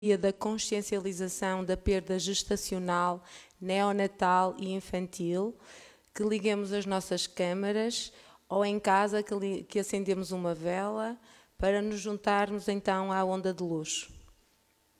dia da consciencialização da perda gestacional, neonatal e infantil, que liguemos as nossas câmaras ou em casa que acendemos uma vela para nos juntarmos então à onda de luz.